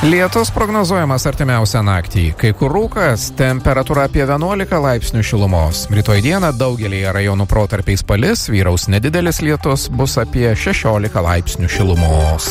Lietus prognozuojamas artimiausią naktį. Kai kur rūkas, temperatūra apie 11 laipsnių šilumos. Rytoj dieną daugelėje rajonų protarpiais palis, vyraus nedidelis lietus, bus apie 16 laipsnių šilumos.